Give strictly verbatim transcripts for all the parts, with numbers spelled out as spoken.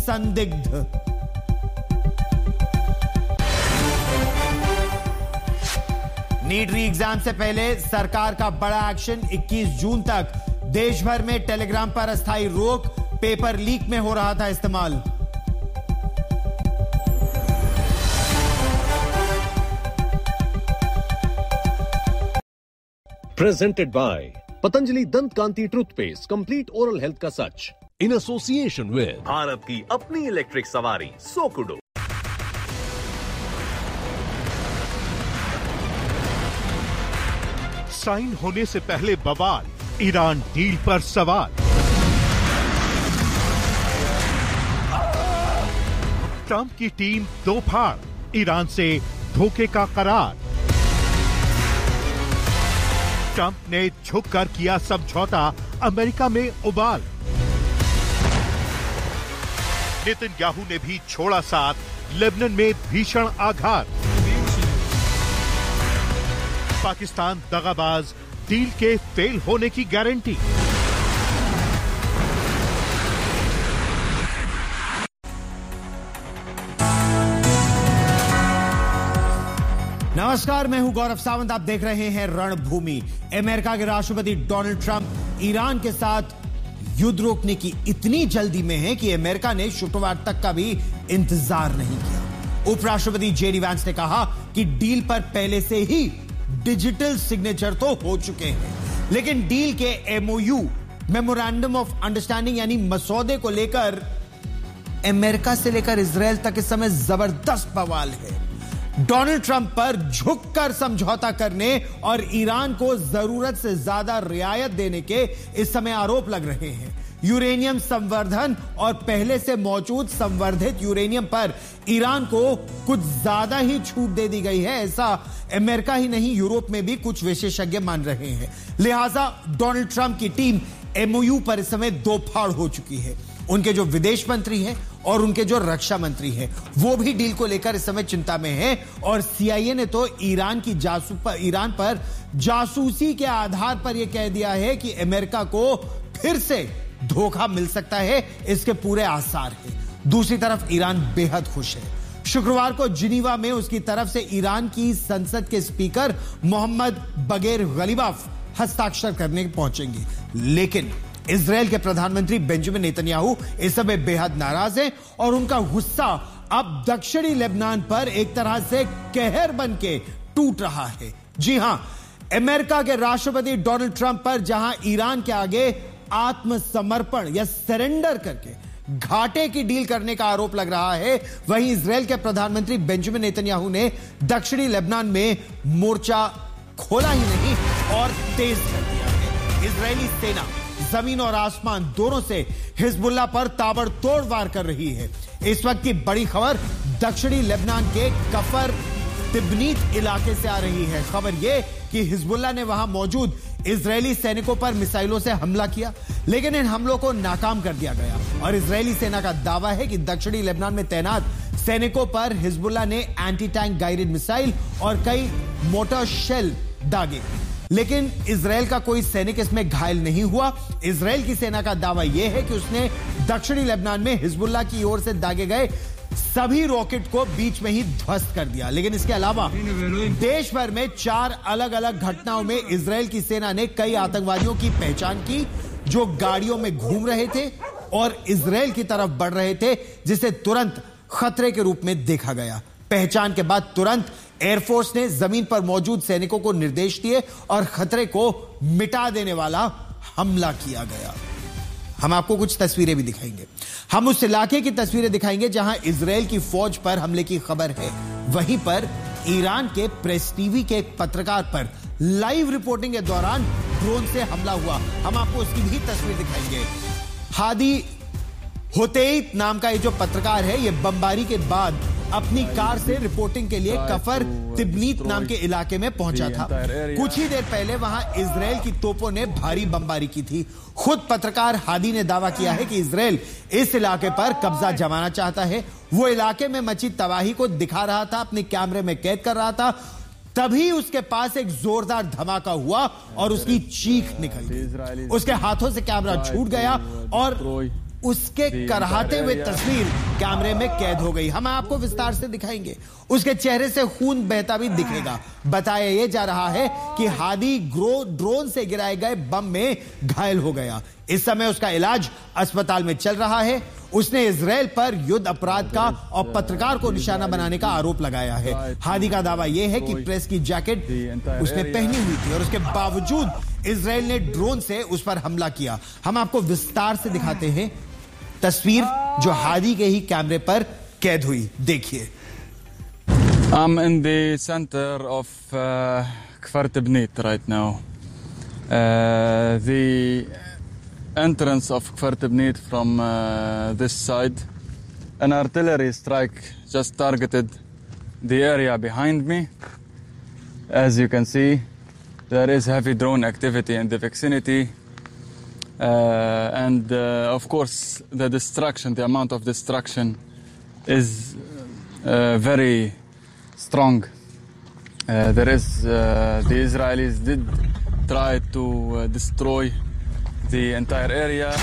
संदिग्ध। नीट री एग्जाम से पहले सरकार का बड़ा एक्शन। इक्कीस जून तक देश भर में टेलीग्राम पर अस्थायी रोक। पेपर लीक में हो रहा था इस्तेमाल। Presented by Patanjali Dant Kanti Toothpaste, complete oral health का सच, in association with भारत की अपनी इलेक्ट्रिक सवारी सोकुडो। साइन होने से पहले बवाल, ईरान डील पर सवाल। ट्रंप की टीम दो फाड़, ईरान से धोखे का करार। ट्रंप ने झुककर किया समझौता, अमेरिका में उबाल। नेतन्याहू ने भी छोड़ा साथ, लेबनान में भीषण आघात। पाकिस्तान दगाबाज, डील के फेल होने की गारंटी। नमस्कार, मैं हूं गौरव सावंत। आप देख रहे हैं रणभूमि। अमेरिका के राष्ट्रपति डोनाल्ड ट्रंप ईरान के साथ युद्ध रोकने की इतनी जल्दी में है कि अमेरिका ने शुक्रवार तक का भी इंतजार नहीं किया। उपराष्ट्रपति जेडी वैंस ने कहा कि डील पर पहले से ही डिजिटल सिग्नेचर तो हो चुके हैं, लेकिन डील के एमओयू, मेमोरेंडम ऑफ अंडरस्टैंडिंग यानी मसौदे को लेकर अमेरिका से लेकर इजरायल तक इस समय जबरदस्त बवाल है। डोनाल्ड ट्रंप पर झुककर समझौता करने और ईरान को जरूरत से ज्यादा रियायत देने के इस समय आरोप लग रहे हैं। यूरेनियम संवर्धन और पहले से मौजूद संवर्धित यूरेनियम पर ईरान को कुछ ज्यादा ही छूट दे दी गई है, ऐसा अमेरिका ही नहीं यूरोप में भी कुछ विशेषज्ञ मान रहे हैं। लिहाजा डोनाल्ड ट्रंप की टीम एमओयू पर इस समय दो फाड़ हो चुकी है। उनके जो विदेश मंत्री हैं और उनके जो रक्षा मंत्री हैं वो भी डील को लेकर इस समय चिंता में हैं। और सीआईए ने तो ईरान की जासूस पर ईरान पर जासूसी के आधार पर यह कह दिया है कि अमेरिका को फिर से धोखा मिल सकता है, इसके पूरे आसार हैं। दूसरी तरफ ईरान बेहद खुश है। शुक्रवार को जिनीवा में उसकी तरफ से ईरान की संसद के स्पीकर मोहम्मद बगैर गलीबाफ हस्ताक्षर करने पहुंचेंगे, लेकिन इजरायल के प्रधानमंत्री बेंजामिन नेतन्याहू इस समय बेहद नाराज हैं और उनका गुस्सा अब दक्षिणी लेबनान पर एक तरह से कहर बन के टूट रहा है। जी हां, अमेरिका के राष्ट्रपति डोनाल्ड ट्रंप पर जहां ईरान के आगे आत्मसमर्पण या सरेंडर करके घाटे की डील करने का आरोप लग रहा है, वहीं इजरायल के प्रधानमंत्री बेंजामिन नेतन्याहू ने दक्षिणी लेबनान में मोर्चा खोला ही नहीं और तेज कर दिया है। इजरायली सेना जमीन और आसमान दोनों से हिजबुल्लाह पर ताबड़तोड़ वार कर रही है। इस वक्त की बड़ी खबर दक्षिणी लेबनान के कफर तिब्नीत इलाके से आ रही है। खबर यह कि हिजबुल्लाह ने वहां मौजूद इजरायली सैनिकों पर मिसाइलों से हमला किया, लेकिन इन हमलों को नाकाम कर दिया गया। और इजरायली सेना का दावा है कि दक्षिणी लेबनान में तैनात सैनिकों पर हिजबुल्लाह ने एंटी टैंक गाइडेड मिसाइल और कई मोटर शेल दागे, लेकिन इजरायल का कोई सैनिक इसमें घायल नहीं हुआ। इजरायल की सेना का दावा यह है कि उसने दक्षिणी लेबनान में हिजबुल्लाह की ओर से दागे गए सभी रॉकेट को बीच में ही ध्वस्त कर दिया। लेकिन इसके अलावा देश भर में चार अलग अलग घटनाओं में इजरायल की सेना ने कई आतंकवादियों की पहचान की जो गाड़ियों में घूम रहे थे और इजरायल की तरफ बढ़ रहे थे, जिसे तुरंत खतरे के रूप में देखा गया। पहचान के बाद तुरंत एयरफोर्स ने जमीन पर मौजूद सैनिकों को निर्देश दिए और खतरे को मिटा देने वाला हमला किया गया। हम आपको कुछ तस्वीरें भी दिखाएंगे। हम उस इलाके की तस्वीरें दिखाएंगे जहां इजरायल की फौज पर हमले की खबर है। वहीं पर ईरान के प्रेस टीवी के एक पत्रकार पर लाइव रिपोर्टिंग के दौरान ड्रोन से हमला हुआ। हम आपको उसकी भी तस्वीर दिखाएंगे। हादी होतेईत नाम का ये जो पत्रकार है, ये बमबारी के बाद अपनी कार से रिपोर्टिंग के लिए कफर तिब्नीत नाम के इलाके में पहुंचा था। कुछ ही देर पहले वहां इजरायल की तोपों ने भारी बमबारी की थी। खुद पत्रकार हादी ने दावा किया है कि इजरायल इस इलाके पर कब्जा जमाना चाहता है। वो इलाके में मची तबाही को दिखा रहा था, अपने कैमरे में कैद कर रहा था। तभी उसके पास एक जोरदार धमाका हुआ और उसकी चीख निकल गई। उसके हाथों से कैमरा छूट गया और उसके कराहते हुए तस्वीर कैमरे में कैद हो गई। हम आपको विस्तार से दिखाएंगे। उसके चेहरे से खून बहता भी दिखेगा। बताया यह जा रहा है कि हादी ग्रो ड्रोन से गिराए गए बम में घायल हो गया। इस समय उसका इलाज अस्पताल में चल रहा है। उसने इजराइल पर युद्ध अपराध का और पत्रकार को निशाना बनाने का आरोप लगाया है। हादी का दावा यह है कि प्रेस की जैकेट उसने पहनी हुई थी और उसके बावजूद इजराइल ने ड्रोन से उस पर हमला किया। हम आपको विस्तार से दिखाते हैं तस्वीर जो हादी के ही कैमरे पर कैद हुई। देखिए। I'm in the center of uh, Kfar Tibnit right now. Uh, the entrance of Kfar Tibnit from uh, this side. An artillery strike just targeted the area behind me. As you can see, there is heavy drone activity in the vicinity. Uh, and uh, of course, the destruction, the amount of destruction is uh, very strong. Uh, there is, uh, the Israelis did try to uh, destroy the entire area.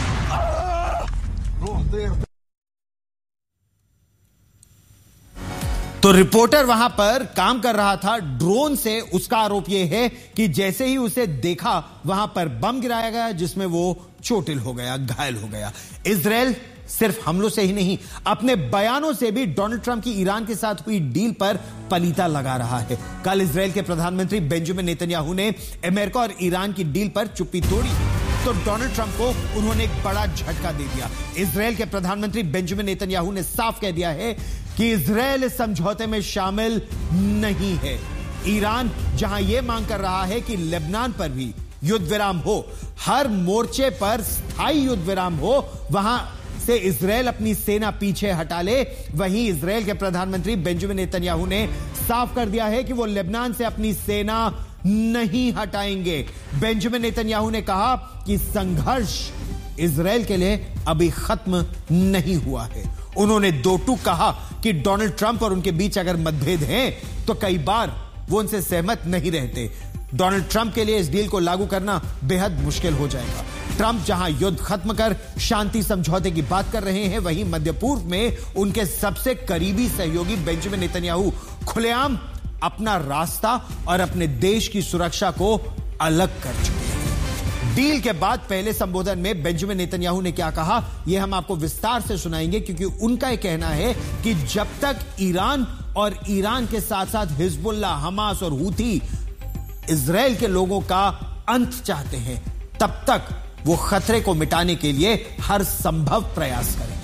तो reporter वहां पर काम कर रहा था drone से। उसका आरोप यह है कि जैसे ही उसे देखा वहां पर बम गिराया गया जिसमें वो चोटिल हो गया, घायल हो गया। इजराइल सिर्फ हमलों से ही नहीं, अपने बयानों से भी डोनाल्ड ट्रंप की ईरान के साथ हुई डील पर पलीता लगा रहा है। कल इजराइल के प्रधानमंत्री बेंजामिन नेतन्याहू ने अमेरिका और ईरान की डील पर चुप्पी तोड़ी तो डोनाल्ड ट्रंप को उन्होंने एक बड़ा झटका दे दिया। इजराइल के प्रधानमंत्री बेंजामिन नेतन्याहू ने साफ कह दिया है कि इजराइल इस समझौते में शामिल नहीं है। ईरान जहां यह मांग कर रहा है कि लेबनान पर भी युद्ध विराम हो, हर मोर्चे पर स्थायी युद्ध विराम हो, वहां से इजराइल अपनी सेना पीछे हटा ले, वहीं इजराइल के प्रधानमंत्री बेंजामिन नेतन्याहू ने साफ कर दिया है कि वो लेबनान से अपनी सेना नहीं हटाएंगे। बेंजामिन नेतन्याहू ने कहा कि संघर्ष इजराइल के लिए अभी खत्म नहीं हुआ है। उन्होंने दो टूक कहा कि डोनाल्ड ट्रंप और उनके बीच अगर मतभेद हैं तो कई बार वो उनसे सहमत नहीं रहते। डोनाल्ड ट्रंप के लिए इस डील को लागू करना बेहद मुश्किल हो जाएगा। ट्रंप जहां युद्ध खत्म कर शांति समझौते की बात कर रहे हैं, वहीं मध्य पूर्व में उनके सबसे करीबी सहयोगी बेंजामिन नेतन्याहू खुलेआम अपना रास्ता और अपने देश की सुरक्षा को अलग कर चुके हैं। डील के बाद पहले संबोधन में बेंजामिन नेतन्याहू ने क्या कहा, यह हम आपको विस्तार से सुनाएंगे, क्योंकि उनका यह कहना है कि जब तक ईरान और ईरान के साथ साथ हिजबुल्लाह, हमास और हूथी इजराइल के लोगों का अंत चाहते हैं, तब तक वो खतरे को मिटाने के लिए हर संभव प्रयास करेंगे।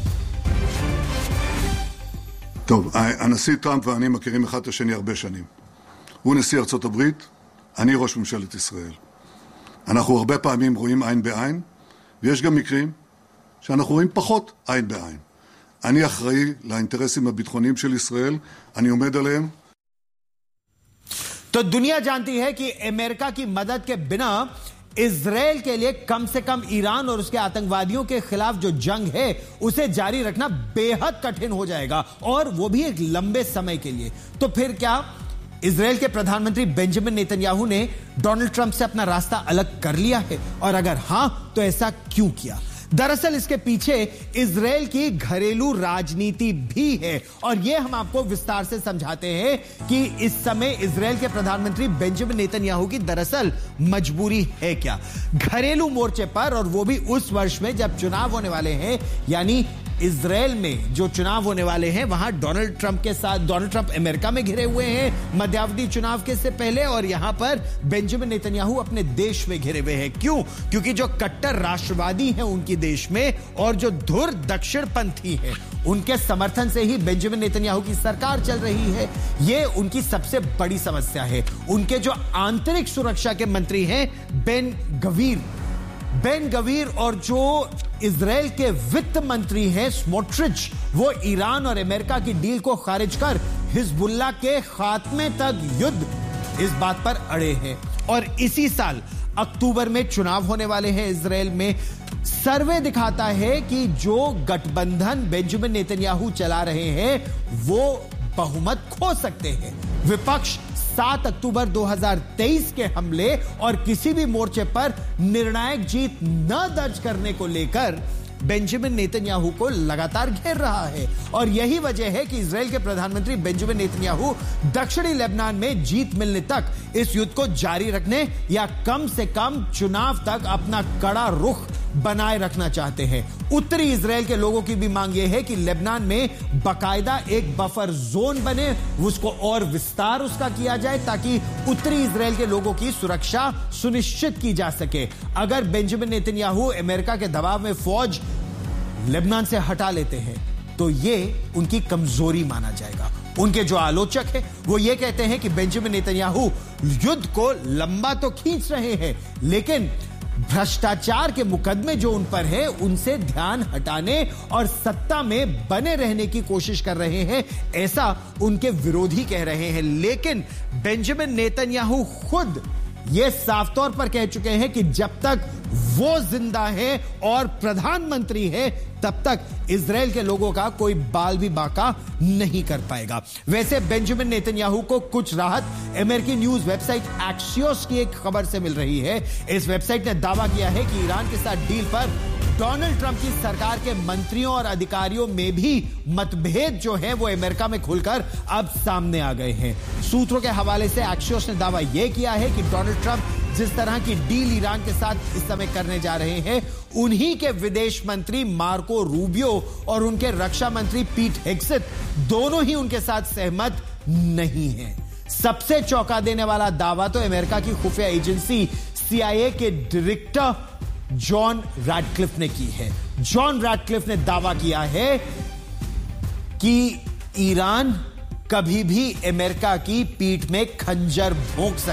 טוב, הנשיא טראמפ ואני מכירים אחד את השני הרבה שנים. הוא נשיא ארצות הברית, אני ראש ממשלת ישראל. אנחנו הרבה פעמים רואים עין בעין, ויש גם מקרים שאנחנו רואים פחות עין בעין. אני אחראי לאינטרסים הביטחוניים של ישראל, אני עומד עליהם. तो दुनिया जानती है कि अमेरिका की मदद के बिना इजराइल के लिए कम से कम ईरान और उसके आतंकवादियों के खिलाफ जो जंग है उसे जारी रखना बेहद कठिन हो जाएगा, और वो भी एक लंबे समय के लिए। तो फिर क्या इजराइल के प्रधानमंत्री बेंजामिन नेतन्याहू ने डोनाल्ड ट्रंप से अपना रास्ता अलग कर लिया है, और अगर हां तो ऐसा क्यों किया? दरअसल इसके पीछे इजराइल की घरेलू राजनीति भी है, और यह हम आपको विस्तार से समझाते हैं कि इस समय इजराइल के प्रधानमंत्री बेंजामिन नेतन्याहू की दरअसल मजबूरी है क्या घरेलू मोर्चे पर, और वो भी उस वर्ष में जब चुनाव होने वाले हैं। यानी इजराइल में जो चुनाव होने वाले हैं वहां डोनाल्ड ट्रंप के साथ, डोनाल्ड ट्रंप अमेरिका में घिरे हुए हैं मध्यावधि चुनाव के से पहले, और यहां पर बेंजामिन नेतन्याहू अपने देश में घिरे हुए हैं। क्यों? क्योंकि जो कट्टर राष्ट्रवादी हैं उनकी देश में, और जो धुर दक्षिणपंथी हैं, उनके समर्थन से ही बेंजामिन नेतन्याहू की सरकार चल रही है। यह उनकी सबसे बड़ी समस्या है। उनके जो आंतरिक सुरक्षा के मंत्री हैं बेन गवीर बेन गवीर और जो इजराइल के वित्त मंत्री हैं स्मोट्रिच, वो ईरान और अमेरिका की डील को खारिज कर हिजबुल्लाह के खात्मे तक युद्ध, इस बात पर अड़े हैं। और इसी साल अक्टूबर में चुनाव होने वाले हैं इजराइल में। सर्वे दिखाता है कि जो गठबंधन बेंजामिन नेतन्याहू चला रहे हैं वो बहुमत खो सकते हैं। विपक्ष सात अक्टूबर दो हज़ार तेईस के हमले और किसी भी मोर्चे पर निर्णायक जीत न दर्ज करने को लेकर बेंजामिन नेतन्याहू को लगातार घेर रहा है। और यही वजह है कि इजराइल के प्रधानमंत्री बेंजामिन नेतन्याहू दक्षिणी लेबनान में जीत मिलने तक इस युद्ध को जारी रखने या कम से कम चुनाव तक अपना कड़ा रुख बनाए रखना चाहते हैं। उत्तरी इजराइल के लोगों की भी मांग यह है कि लेबनान में बाकायदा एक बफर जोन बने, उसको और विस्तार उसका किया जाए ताकि उत्तरी इजराइल के लोगों की सुरक्षा सुनिश्चित की जा सके। अगर बेंजामिन नेतन्याहू अमेरिका के दबाव में फौज लेबनान से हटा लेते हैं तो यह उनकी कमजोरी माना जाएगा। उनके जो आलोचक हैं वो ये कहते हैं कि बेंजामिन नेतन्याहू युद्ध को लंबा तो खींच रहे हैं, लेकिन भ्रष्टाचार के मुकदमे जो उन पर है उनसे ध्यान हटाने और सत्ता में बने रहने की कोशिश कर रहे हैं, ऐसा उनके विरोधी कह रहे हैं। लेकिन बेंजामिन नेतन्याहू खुद ये साफ तौर पर कह चुके हैं कि जब तक वो जिंदा है और प्रधानमंत्री है तब तक इजराइल के लोगों का कोई बाल भी बाका नहीं कर पाएगा। वैसे बेंजामिन नेतन्याहू को कुछ राहत अमेरिकी न्यूज वेबसाइट एक्सियोस की एक खबर से मिल रही है। इस वेबसाइट ने दावा किया है कि ईरान के साथ डील पर डोनाल्ड ट्रंप की सरकार के मंत्रियों और अधिकारियों में भी मतभेद जो है वो अमेरिका में खुलकर अब सामने आ गए हैं। सूत्रों के हवाले से एक्सियोस ने दावा यह किया है कि डोनाल्ड ट्रंप जिस तरह की डील ईरान के साथ इस समय करने जा रहे हैं, उन्हीं के विदेश मंत्री मार्को रूबियो और उनके रक्षा मंत्री पीट हेग्सेथ दोनों ही उनके साथ सहमत नहीं हैं। सबसे चौंका देने वाला दावा तो अमेरिका की खुफिया एजेंसी सीआईए के डायरेक्टर जॉन रैडक्लिफ ने की है। जॉन रैडक्लिफ ने दावा किया है कि ईरान कभी भी अमेरिका की पीठ में खंजर भोंक सकता